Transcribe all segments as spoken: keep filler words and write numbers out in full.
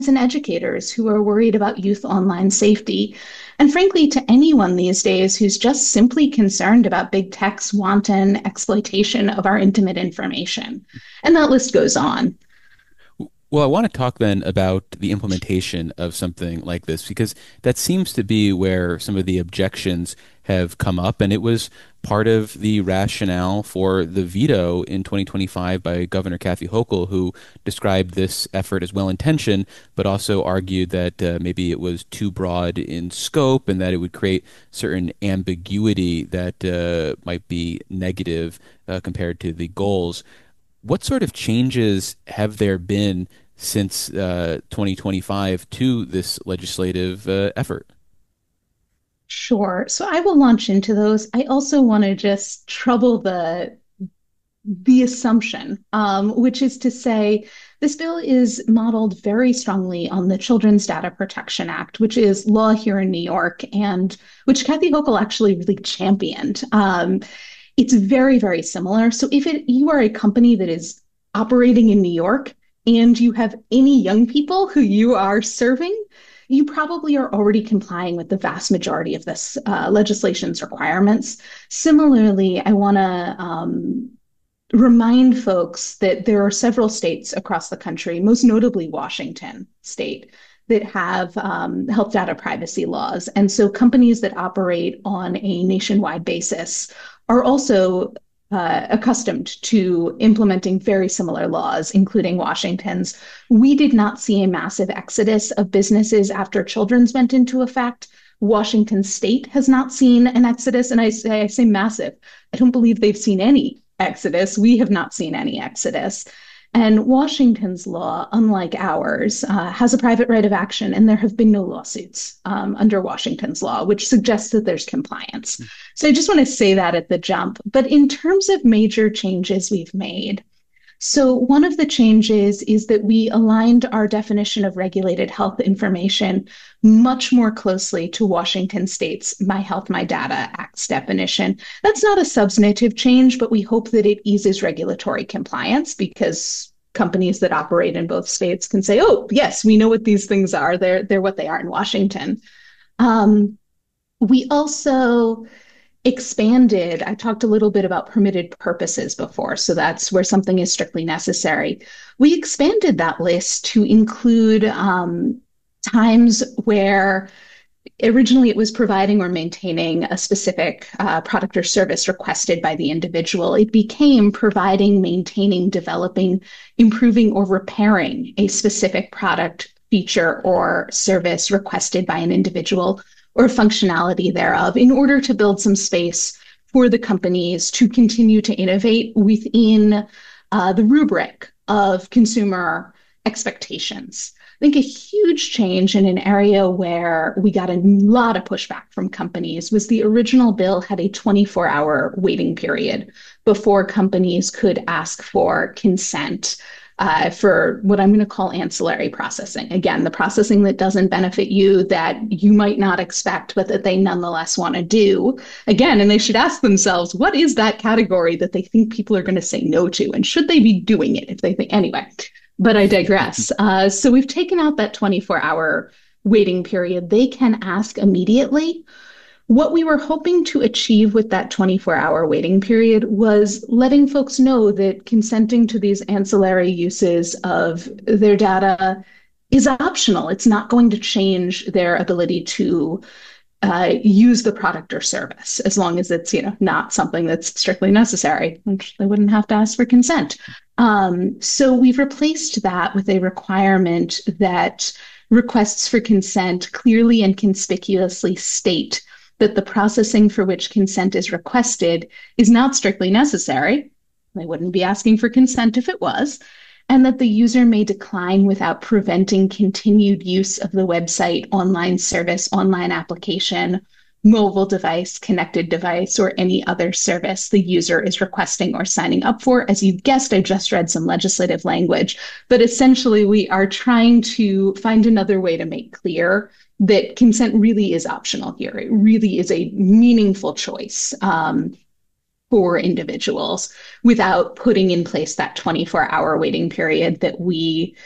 and educators who are worried about youth online safety, and frankly, to anyone these days who's just simply concerned about big tech's wanton exploitation of our intimate information. And that list goes on. Well, I want to talk then about the implementation of something like this because that seems to be where some of the objections have come up. And it was part of the rationale for the veto in twenty twenty-five by Governor Kathy Hochul, who described this effort as well intentioned, but also argued that uh, maybe it was too broad in scope and that it would create certain ambiguity that uh, might be negative uh, compared to the goals. What sort of changes have there been since uh, twenty twenty-five to this legislative uh, effort? Sure. So I will launch into those. I also want to just trouble the the assumption, um, which is to say this bill is modeled very strongly on the Children's Data Protection Act, which is law here in New York and which Kathy Hochul actually really championed. Um, it's very, very similar. So if it, you are a company that is operating in New York and you have any young people who you are serving, you probably are already complying with the vast majority of this uh, legislation's requirements. Similarly, I want to um, remind folks that there are several states across the country, most notably Washington state, that have um, health data privacy laws. And so companies that operate on a nationwide basis are also uh, accustomed to implementing very similar laws, including Washington's. We did not see a massive exodus of businesses after Children's went into effect. Washington state has not seen an exodus, and I say, I say massive. I don't believe they've seen any exodus. We have not seen any exodus. And Washington's law, unlike ours, uh, has a private right of action, and there have been no lawsuits um, under Washington's law, which suggests that there's compliance. So I just want to say that at the jump. But in terms of major changes we've made, so one of the changes is that we aligned our definition of regulated health information much more closely to Washington State's My Health, My Data Act's definition. That's not a substantive change, but we hope that it eases regulatory compliance because companies that operate in both states can say, oh, yes, we know what these things are. They're, they're what they are in Washington. Um, we also expanded, I talked a little bit about permitted purposes before, so that's where something is strictly necessary. We expanded that list to include um, times where originally it was providing or maintaining a specific uh, product or service requested by the individual. It became providing, maintaining, developing, improving, or repairing a specific product, feature, or service requested by an individual or functionality thereof in order to build some space for the companies to continue to innovate within uh, the rubric of consumer expectations. I think a huge change in an area where we got a lot of pushback from companies was the original bill had a twenty-four hour waiting period before companies could ask for consent uh, for what I'm going to call ancillary processing. Again, the processing that doesn't benefit you, that you might not expect, but that they nonetheless want to do. Again, and they should ask themselves, what is that category that they think people are going to say no to? And should they be doing it if they think, anyway, but I digress. Uh, so we've taken out that twenty-four hour waiting period. They can ask immediately. What we were hoping to achieve with that twenty-four hour waiting period was letting folks know that consenting to these ancillary uses of their data is optional. It's not going to change their ability to uh, use the product or service as long as it's, you know, not something that's strictly necessary, which they wouldn't have to ask for consent. Um, so we've replaced that with a requirement that requests for consent clearly and conspicuously state that the processing for which consent is requested is not strictly necessary. They wouldn't be asking for consent if it was, and that the user may decline without preventing continued use of the website, online service, online application, mobile device, connected device, or any other service the user is requesting or signing up for. As you guessed, I just read some legislative language, but essentially we are trying to find another way to make clear that consent really is optional here. It really is a meaningful choice um, for individuals without putting in place that twenty-four hour waiting period that we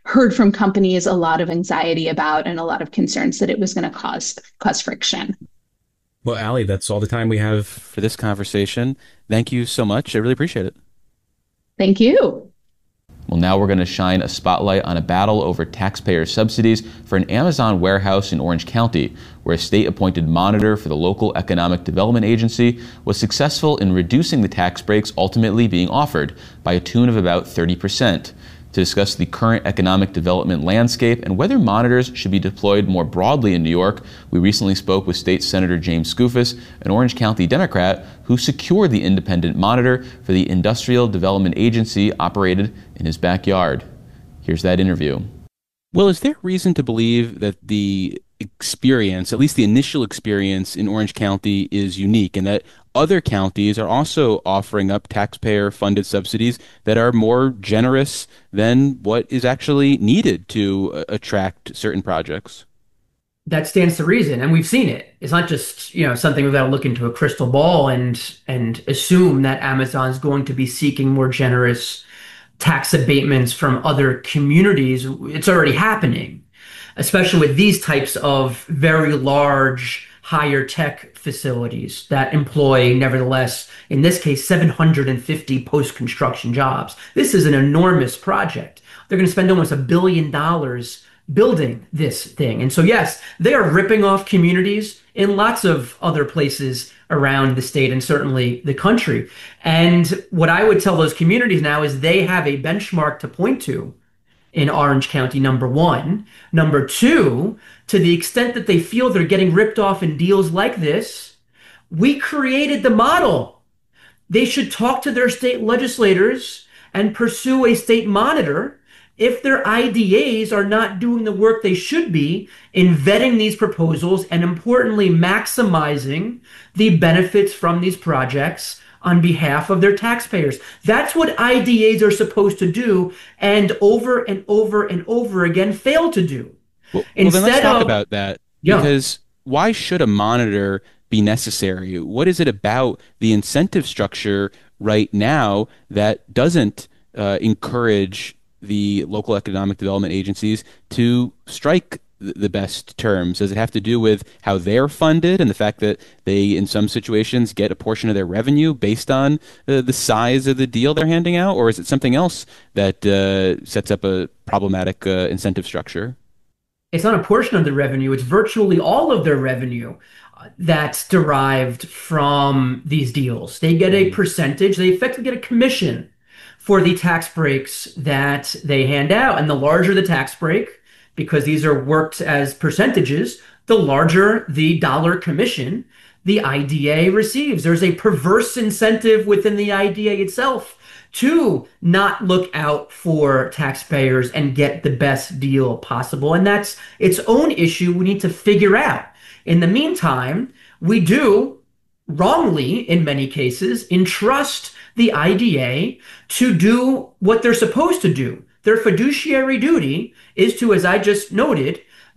heard from companies a lot of anxiety about and a lot of concerns that it was going to cause cause friction. Well, Allie, that's all the time we have For this conversation. Thank you so much. I really appreciate it. Thank you. Well, now we're going to shine a spotlight on a battle over taxpayer subsidies for an Amazon warehouse in Orange County, where a state-appointed monitor for the local economic development agency was successful in reducing the tax breaks ultimately being offered by a tune of about thirty percent. To discuss the current economic development landscape and whether monitors should be deployed more broadly in New York, we recently spoke with State Senator James Skoufis, an Orange County Democrat who secured the independent monitor for the Industrial Development Agency operated in his backyard. Here's that interview. Well, is there reason to believe that the experience, at least the initial experience in Orange County, is unique and that other counties are also offering up taxpayer-funded subsidies that are more generous than what is actually needed to uh, attract certain projects? That stands to reason, and we've seen it. It's not just, you know, something we've got to look into a crystal ball and and assume that Amazon's going to be seeking more generous tax abatements from other communities. It's already happening, especially with these types of very large, higher tech facilities that employ, nevertheless, in this case, seven hundred fifty post-construction jobs. This is an enormous project. They're going to spend almost a billion dollars building this thing. And so, yes, they are ripping off communities in lots of other places around the state and certainly the country. And what I would tell those communities now is they have a benchmark to point to in Orange County, number one. Number two, to the extent that they feel they're getting ripped off in deals like this, we created the model. They should talk to their state legislators and pursue a state monitor if their I D As are not doing the work they should be in vetting these proposals and, importantly, maximizing the benefits from these projects on behalf of their taxpayers. That's what I D As are supposed to do, and over and over and over again fail to do. Well, well then let's talk of, about that, yeah. Because why should a monitor be necessary? What is it about the incentive structure right now that doesn't uh, encourage the local economic development agencies to strike the best terms? Does it have to do with how they're funded and the fact that they, in some situations, get a portion of their revenue based on uh, the size of the deal they're handing out? Or is it something else that uh, sets up a problematic uh, incentive structure? It's not a portion of the revenue. It's virtually all of their revenue that's derived from these deals. They get a percentage. They effectively get a commission for the tax breaks that they hand out. And the larger the tax break, because these are worked as percentages, the larger the dollar commission the I D A receives. There's a perverse incentive within the I D A itself to not look out for taxpayers and get the best deal possible. And that's its own issue we need to figure out. In the meantime, we do wrongly, in many cases, entrust the I D A to do what they're supposed to do. Their fiduciary duty is to, as I just noted,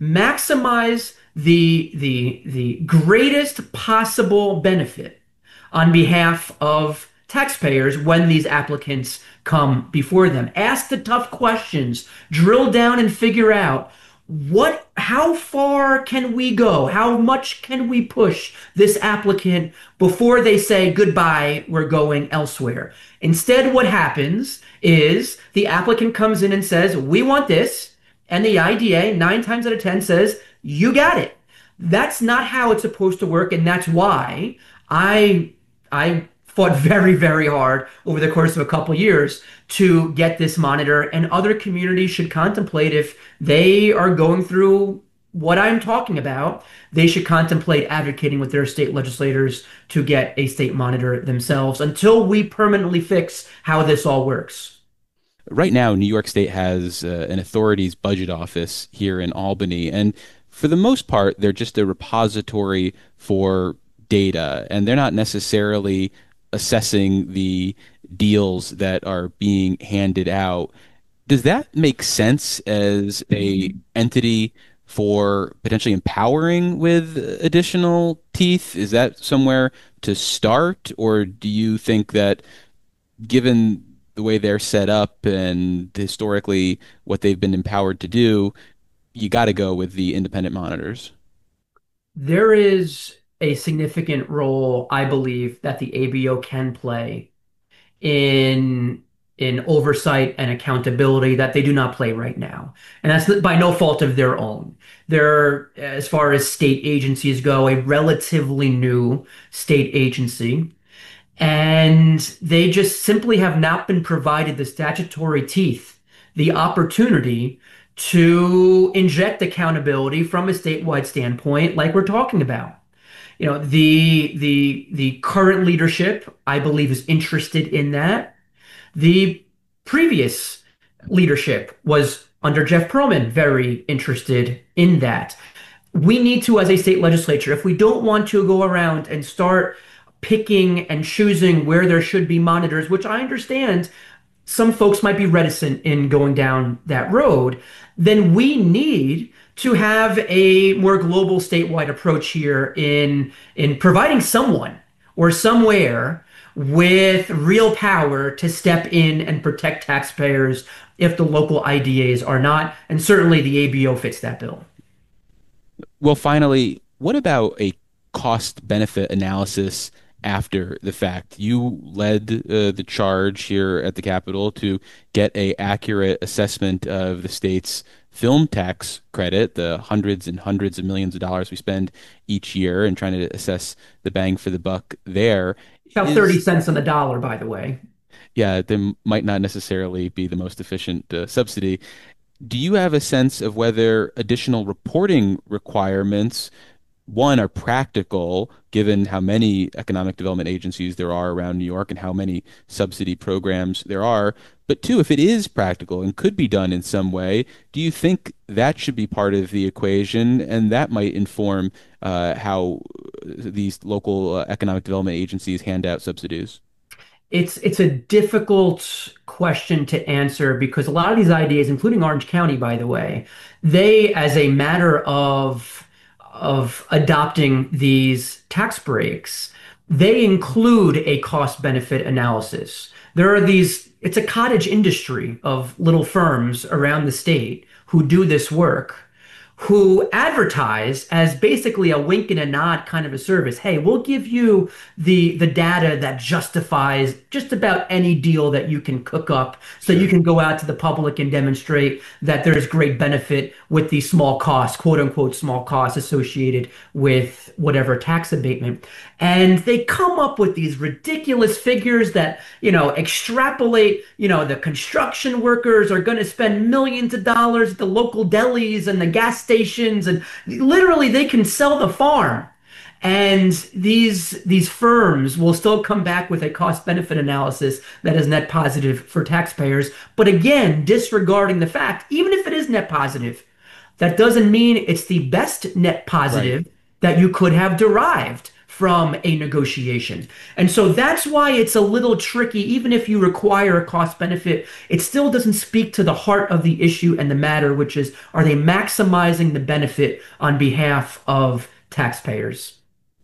maximize the, the, the greatest possible benefit on behalf of taxpayers when these applicants come before them. Ask the tough questions, drill down and figure out what, how far can we go? How much can we push this applicant before they say, goodbye, we're going elsewhere? Instead, what happens is the applicant comes in and says, we want this. And the I D A, nine times out of ten, says, you got it. That's not how it's supposed to work. And that's why I, I fought very, very hard over the course of a couple years to get this monitor, and other communities should contemplate, if they are going through what I'm talking about, they should contemplate advocating with their state legislators to get a state monitor themselves until we permanently fix how this all works. Right now, New York State has uh, an authorities budget office here in Albany, and for the most part, they're just a repository for data, and they're not necessarily assessing the deals that are being handed out. Does that make sense as a entity for potentially empowering with additional teeth? Is that somewhere to start, or do you think that given the way they're set up and historically what they've been empowered to do, you got to go with the independent monitors. There is a significant role, I believe, that the A B O can play in in oversight and accountability that they do not play right now. And that's by no fault of their own. They're, as far as state agencies go, a relatively new state agency. And they just simply have not been provided the statutory teeth, the opportunity to inject accountability from a statewide standpoint, like we're talking about. You know, the the the current leadership, I believe, is interested in that. The previous leadership was under Jeff Pearlman very interested in that. We need to, as a state legislature, if we don't want to go around and start picking and choosing where there should be monitors, which I understand some folks might be reticent in going down that road, then we need to have a more global statewide approach here in in providing someone or somewhere with real power to step in and protect taxpayers if the local I D As are not. And certainly the A B O fits that bill. Well, finally, what about a cost benefit analysis after the fact? You led uh, the charge here at the Capitol to get a accurate assessment of the state's film tax credit, the hundreds and hundreds of millions of dollars we spend each year, and trying to assess the bang for the buck there. About thirty cents on the dollar, by the way. Yeah, they might not necessarily be the most efficient uh, subsidy. Do you have a sense of whether additional reporting requirements, one, are practical, given how many economic development agencies there are around New York and how many subsidy programs there are, but two, if it is practical and could be done in some way, do you think that should be part of the equation, and that might inform uh, how these local uh, economic development agencies hand out subsidies? It's it's a difficult question to answer because a lot of these I D As, including Orange County, by the way, they, as a matter of of adopting these tax breaks, they include a cost benefit analysis. There are these, it's a cottage industry of little firms around the state who do this work, who advertise as basically a wink and a nod kind of a service. Hey, we'll give you the the data that justifies just about any deal that you can cook up so you can go out to the public and demonstrate that there's great benefit with the small costs, quote unquote, small costs associated with whatever tax abatement. And they come up with these ridiculous figures that, you know, extrapolate, you know, the construction workers are going to spend millions of dollars at the local delis and the gas stations, and literally they can sell the farm. And these these firms will still come back with a cost benefit analysis that is net positive for taxpayers. But again, disregarding the fact, even if it is net positive, that doesn't mean it's the best net positive right. that you could have derived from a negotiation. And so that's why it's a little tricky. Even if you require a cost benefit, it still doesn't speak to the heart of the issue and the matter, which is, are they maximizing the benefit on behalf of taxpayers?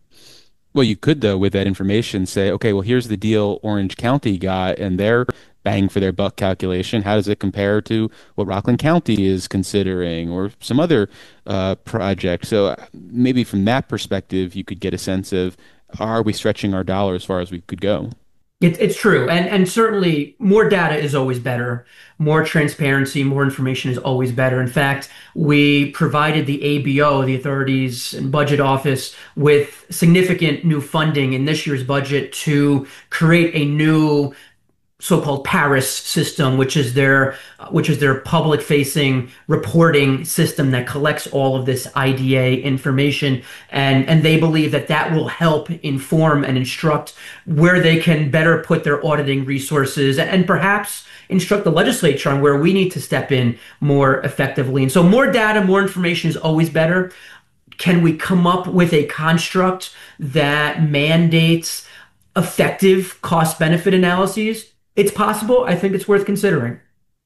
Well, you could, though, with that information say, okay, well, here's the deal Orange County got and their bang for their buck calculation. How does it compare to what Rockland County is considering or some other uh, project? So maybe from that perspective, you could get a sense of, are we stretching our dollar as far as we could go? It, it's true. And, and certainly more data is always better. More transparency, more information is always better. In fact, we provided the A B O, the Authorities and Budget Office, with significant new funding in this year's budget to create a new so-called PARIS system, which is their which is their public-facing reporting system that collects all of this I D A information, and and they believe that that will help inform and instruct where they can better put their auditing resources, and perhaps instruct the legislature on where we need to step in more effectively. And so more data, more information is always better. Can we come up with a construct that mandates effective cost-benefit analyses? It's possible. I think it's worth considering.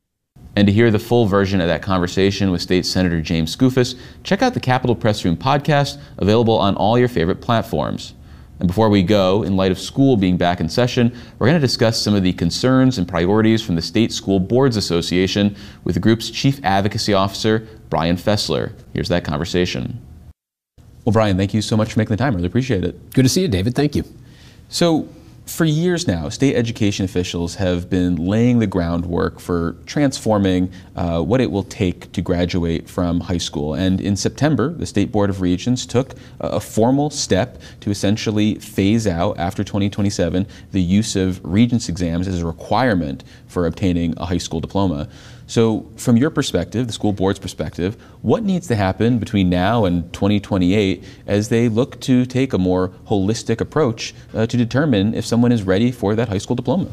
And to hear the full version of that conversation with State Senator James Skoufis, check out the Capitol Press Room podcast, available on all your favorite platforms. And before we go, in light of school being back in session, we're going to discuss some of the concerns and priorities from the State School Boards Association with the group's Chief Advocacy Officer, Brian Fessler. Here's that conversation. Well, Brian, thank you so much for making the time. I really appreciate it. Good to see you, David. Thank you. So, for years now, state education officials have been laying the groundwork for transforming uh, what it will take to graduate from high school. And in September, the State Board of Regents took a formal step to essentially phase out, after twenty twenty-seven, the use of Regents exams as a requirement for obtaining a high school diploma. So from your perspective, the school board's perspective, what needs to happen between now and twenty twenty-eight as they look to take a more holistic approach uh, to determine if someone is ready for that high school diploma?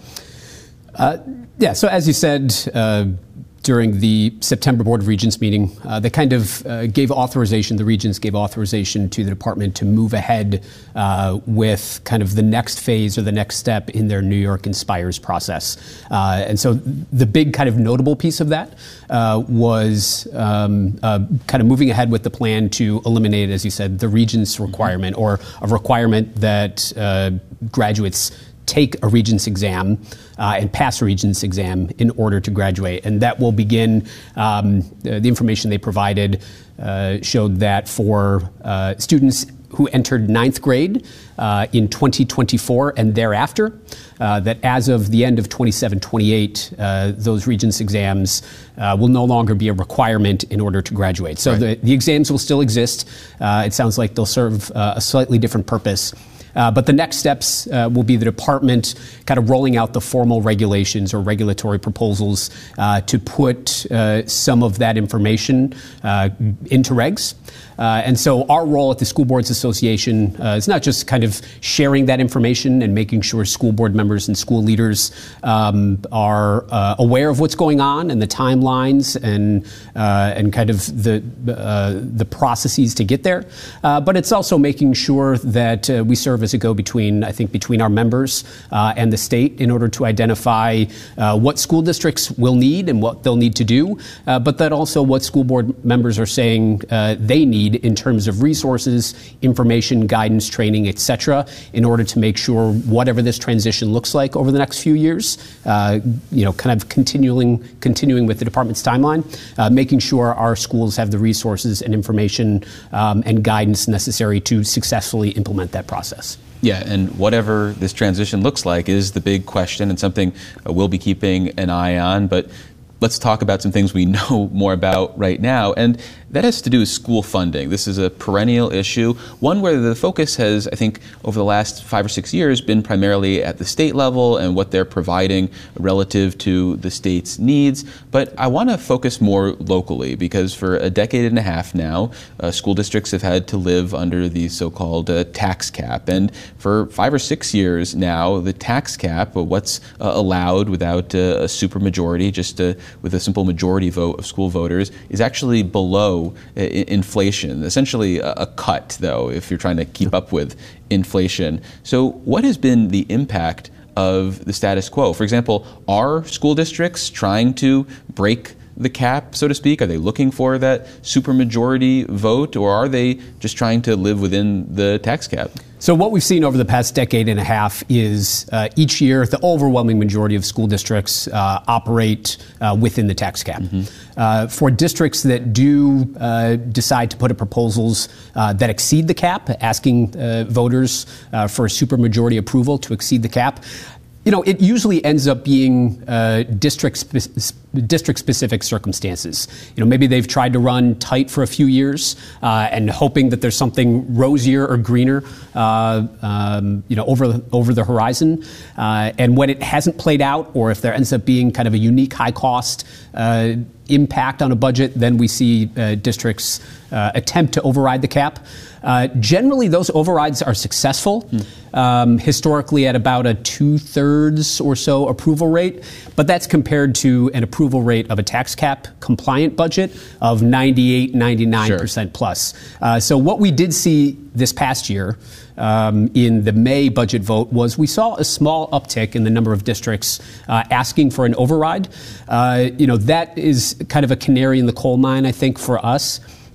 Uh, yeah, so as you said, uh, during the September Board of Regents meeting, uh, they kind of uh, gave authorization, the Regents gave authorization to the department to move ahead uh, with kind of the next phase or the next step in their New York Inspires process. Uh, and so the big kind of notable piece of that uh, was um, uh, kind of moving ahead with the plan to eliminate, as you said, the Regents requirement, or a requirement that uh, graduates take a Regents exam uh, and pass a Regents exam in order to graduate. And that will begin, um, the, the information they provided uh, showed that for uh, students who entered ninth grade uh, in twenty twenty-four and thereafter, uh, that as of the end of twenty-seven twenty-eight, uh, those Regents exams uh, will no longer be a requirement in order to graduate. So right. the, the exams will still exist. Uh, it sounds like they'll serve uh, a slightly different purpose. Uh, but the next steps uh, will be the department kind of rolling out the formal regulations or regulatory proposals uh, to put uh, some of that information uh, into regs. Uh, and so our role at the School Boards Association uh, is not just kind of sharing that information and making sure school board members and school leaders um, are uh, aware of what's going on and the timelines and uh, and kind of the uh, the processes to get there. Uh, but it's also making sure that uh, we serve as a go-between, I think, between our members uh, and the state in order to identify uh, what school districts will need and what they'll need to do, uh, but that also what school board members are saying uh, they need in terms of resources, information, guidance, training, et cetera, in order to make sure whatever this transition looks like over the next few years, uh, you know, kind of continuing continuing with the department's timeline, uh, making sure our schools have the resources and information um, and guidance necessary to successfully implement that process. Yeah, and whatever this transition looks like is the big question and something uh, we'll be keeping an eye on. But let's talk about some things we know more about right now, and that has to do with school funding. This is a perennial issue, one where the focus has, I think, over the last five or six years been primarily at the state level and what they're providing relative to the state's needs. But I want to focus more locally because for a decade and a half now, uh, school districts have had to live under the so-called uh, tax cap. And for five or six years now, the tax cap, what's uh, allowed without uh, a supermajority, just uh, with a simple majority vote of school voters, is actually below inflation, essentially a cut, though, if you're trying to keep up with inflation. So what has been the impact of the status quo? For example, are school districts trying to break the cap, so to speak? Are they looking for that supermajority vote, or are they just trying to live within the tax cap? So what we've seen over the past decade and a half is uh, each year the overwhelming majority of school districts uh, operate uh, within the tax cap. Mm-hmm. Uh, for districts that do uh, decide to put up proposals uh, that exceed the cap, asking uh, voters uh, for a supermajority approval to exceed the cap, you know, it usually ends up being uh, district spe- district-specific circumstances. You know, maybe they've tried to run tight for a few years uh, and hoping that there's something rosier or greener, uh, um, you know, over the, over the horizon. Uh, and when it hasn't played out, or if there ends up being kind of a unique high-cost uh, impact on a budget, then we see uh, districts uh, attempt to override the cap. Uh, generally, those overrides are successful, hmm. um, historically at about a two-thirds or so approval rate, but that's compared to an approval rate of a tax cap compliant budget of ninety-eight, ninety-nine percent sure. plus. Uh, so what we did see this past year um, in the May budget vote was we saw a small uptick in the number of districts uh, asking for an override. Uh, you know, that is kind of a canary in the coal mine, I think, for us.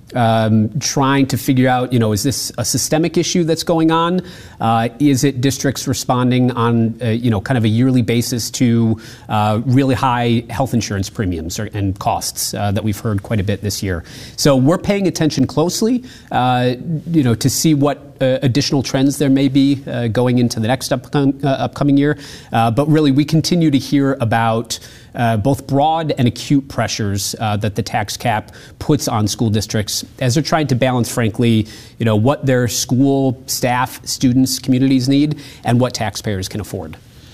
um, trying to figure out, you know, is this a systemic issue that's going on? Uh, is it districts responding on, uh, you know, kind of a yearly basis to uh, really high health insurance premiums or, and costs uh, that we've heard quite a bit this year? So we're paying attention closely, uh, you know, to see what uh, additional trends there may be uh, going into the next upcom- uh, upcoming year. Uh, but really, we continue to hear about Uh, both broad and acute pressures uh, that the tax cap puts on school districts as they're trying to balance, frankly, you know, what their school staff, students, communities need and what taxpayers can afford.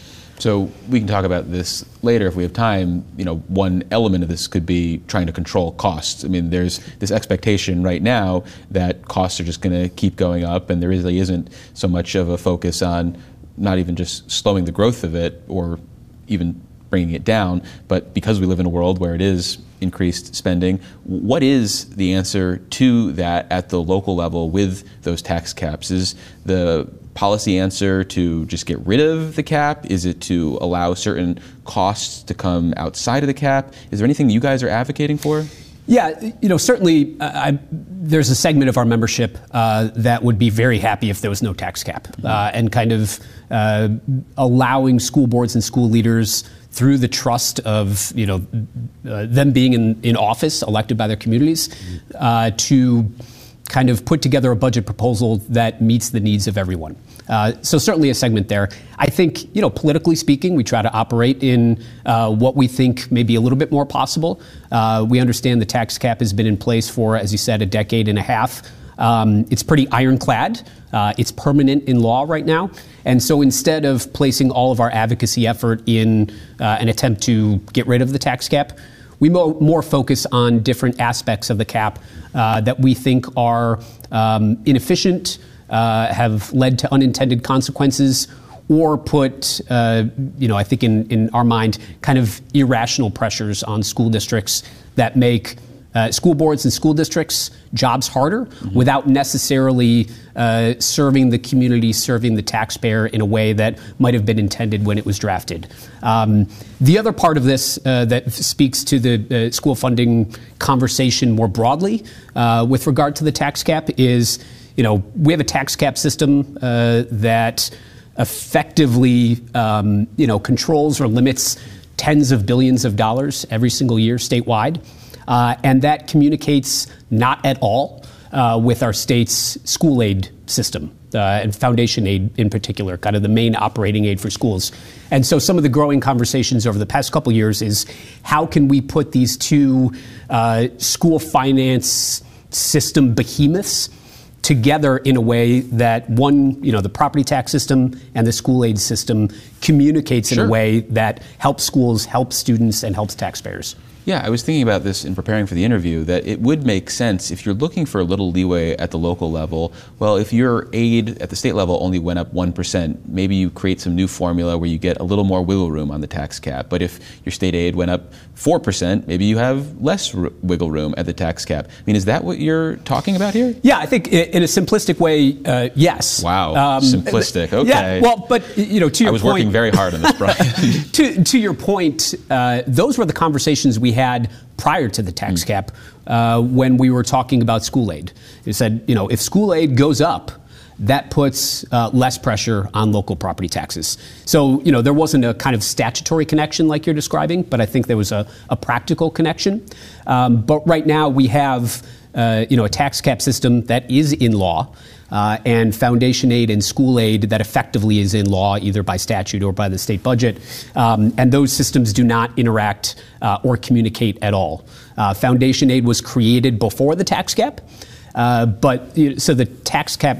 So we can talk about this later if we have time. You know, one element of this could be trying to control costs. I mean, there's this expectation right now that costs are just going to keep going up, and there really isn't so much of a focus on not even just slowing the growth of it or even bringing it down, but because we live in a world where it is increased spending, what is the answer to that at the local level with those tax caps? Is the policy answer to just get rid of the cap? Is it to allow certain costs to come outside of the cap? Is there anything you guys are advocating for? Yeah, you know, certainly uh, I, there's a segment of our membership uh, that would be very happy if there was no tax cap uh, and kind of uh, allowing school boards and school leaders through the trust of, you know, uh, them being in, in office, elected by their communities, uh, to kind of put together a budget proposal that meets the needs of everyone. Uh, so certainly a segment there. I think, you know, politically speaking, we try to operate in uh, what we think may be a little bit more possible. Uh, we understand the tax cap has been in place for, as you said, a decade and a half. Um, it's pretty ironclad. Uh, it's permanent in law right now. And so instead of placing all of our advocacy effort in uh, an attempt to get rid of the tax cap, we mo- more focus on different aspects of the cap uh, that we think are um, inefficient, uh, have led to unintended consequences, or put, uh, you know, I think in, in our mind, kind of irrational pressures on school districts that make Uh, school boards and school districts' jobs harder mm-hmm. without necessarily uh, serving the community, serving the taxpayer in a way that might have been intended when it was drafted. Um, the other part of this uh, that speaks to the uh, school funding conversation more broadly uh, with regard to the tax cap is, you know, we have a tax cap system uh, that effectively, um, you know, controls or limits tens of billions of dollars every single year statewide. Uh, and that communicates not at all uh, with our state's school aid system uh, and foundation aid in particular, kind of the main operating aid for schools. And so some of the growing conversations over the past couple years is how can we put these two uh, school finance system behemoths together in a way that one, you know, the property tax system and the school aid system communicates in sure. a way that helps schools, helps students, and helps taxpayers. Yeah, I was thinking about this in preparing for the interview, that it would make sense if you're looking for a little leeway at the local level. Well, if your aid at the state level only went up one percent, maybe you create some new formula where you get a little more wiggle room on the tax cap. But if your state aid went up four percent, maybe you have less r- wiggle room at the tax cap. I mean, is that what you're talking about here? Yeah, I think in a simplistic way, uh, yes. Wow, um, simplistic, okay. Yeah, well, but, you know, to your point... I was point, working very hard on this, Brian. to, to your point, uh, those were the conversations we had prior to the tax mm. cap uh, when we were talking about school aid. It said, you know, if school aid goes up, that puts uh, less pressure on local property taxes. So, you know, there wasn't a kind of statutory connection like you're describing, but I think there was a, a practical connection. Um, but right now we have, uh, you know, a tax cap system that is in law. Uh, and foundation aid and school aid that effectively is in law either by statute or by the state budget. Um, and those systems do not interact uh, or communicate at all. Uh, foundation aid was created before the tax cap. Uh, but you know, so the tax cap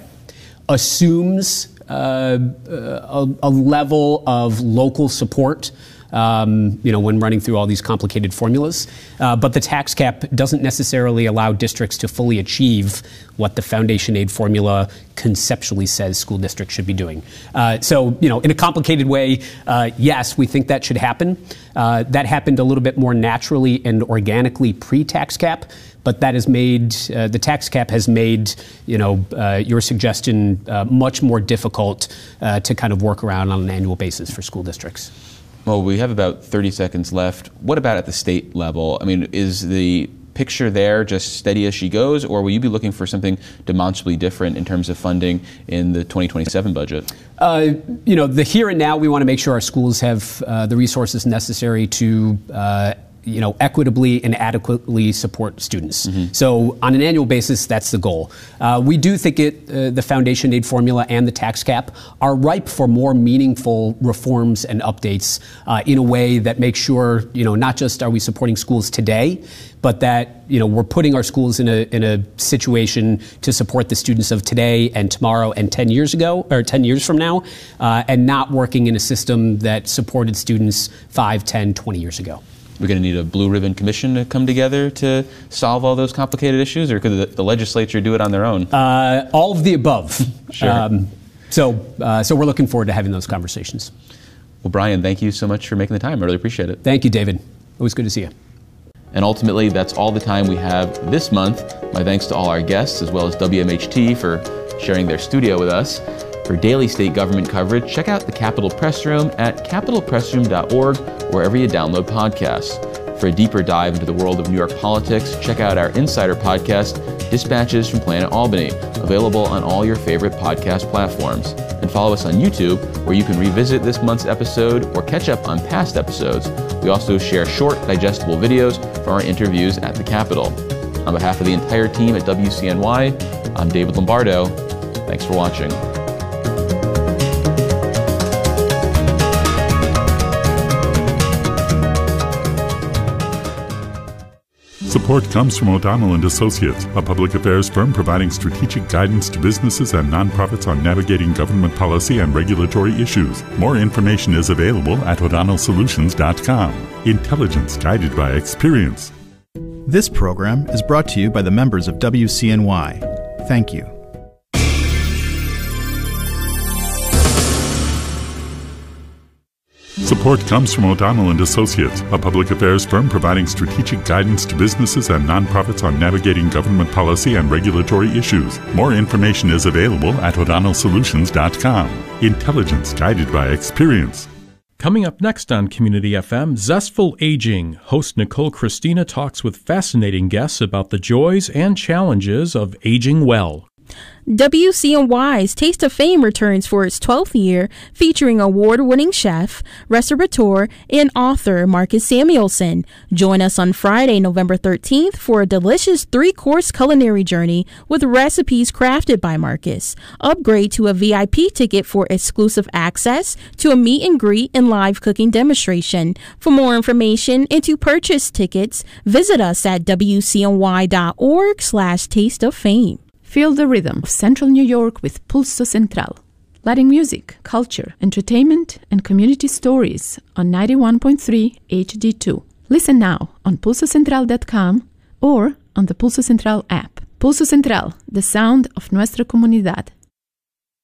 assumes uh, a, a level of local support Um, you know, when running through all these complicated formulas. Uh, but the tax cap doesn't necessarily allow districts to fully achieve what the foundation aid formula conceptually says school districts should be doing. Uh, so, you know, in a complicated way, uh, yes, we think that should happen. Uh, that happened a little bit more naturally and organically pre-tax cap, but that has made, uh, the tax cap has made, you know, uh, your suggestion uh, much more difficult uh, to kind of work around on an annual basis for school districts. Well, we have about thirty seconds left. What about at the state level? I mean, is the picture there just steady as she goes, or will you be looking for something demonstrably different in terms of funding in the twenty twenty-seven budget? Uh, you know, the here and now, we want to make sure our schools have uh, the resources necessary to uh, you know, equitably and adequately support students. Mm-hmm. So on an annual basis, that's the goal. Uh, we do think it, uh, the foundation aid formula and the tax cap are ripe for more meaningful reforms and updates uh, in a way that makes sure, you know, not just are we supporting schools today, but that, you know, we're putting our schools in a in a situation to support the students of today and tomorrow and ten years ago, or ten years from now, uh, and not working in a system that supported students five, ten, twenty years ago. We're going to need a blue ribbon commission to come together to solve all those complicated issues, or could the, the legislature do it on their own? Uh, all of the above. Sure. Um, so, uh, so we're looking forward to having those conversations. Well, Brian, thank you so much for making the time. I really appreciate it. Thank you, David. Always good to see you. And ultimately, that's all the time we have this month. My thanks to all our guests, as well as W M H T for sharing their studio with us. For daily state government coverage, check out the Capitol Press Room at capitol press room dot org, wherever you download podcasts. For a deeper dive into the world of New York politics, check out our Insider podcast, Dispatches from Planet Albany, available on all your favorite podcast platforms. And follow us on YouTube, where you can revisit this month's episode or catch up on past episodes. We also share short, digestible videos from our interviews at the Capitol. On behalf of the entire team at W C N Y, I'm David Lombardo. Thanks for watching. Support comes from O'Donnell and Associates, a public affairs firm providing strategic guidance to businesses and nonprofits on navigating government policy and regulatory issues. More information is available at o'donnell solutions dot com. Intelligence guided by experience. This program is brought to you by the members of W C N Y. Thank you. Support comes from O'Donnell and Associates, a public affairs firm providing strategic guidance to businesses and nonprofits on navigating government policy and regulatory issues. More information is available at o'donnell solutions dot com. Intelligence guided by experience. Coming up next on Community F M, Zestful Aging. Host Nicole Christina talks with fascinating guests about the joys and challenges of aging well. W C N Y's Taste of Fame returns for its twelfth year, featuring award-winning chef, restaurateur, and author Marcus Samuelsson. Join us on Friday, November thirteenth for a delicious three-course culinary journey with recipes crafted by Marcus. Upgrade to a V I P ticket for exclusive access to a meet and greet and live cooking demonstration. For more information and to purchase tickets, visit us at w c n y dot org slash taste of fame. Feel the rhythm of Central New York with Pulso Central. Letting music, culture, entertainment, and community stories on ninety-one point three H D two. Listen now on pulso central dot com or on the Pulso Central app. Pulso Central, the sound of nuestra comunidad.